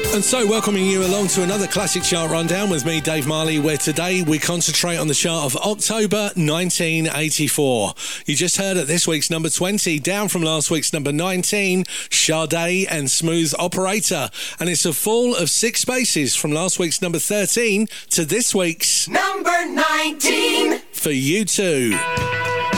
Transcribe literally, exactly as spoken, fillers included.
And so, welcoming you along to another classic chart rundown with me, Dave Marley, where today we concentrate on the chart of October nineteen eighty-four. You just heard at this week's number twenty, down from last week's number nineteen, Sade and Smooth Operator. And it's a fall of six spaces from last week's number thirteen to this week's number nineteen for you too.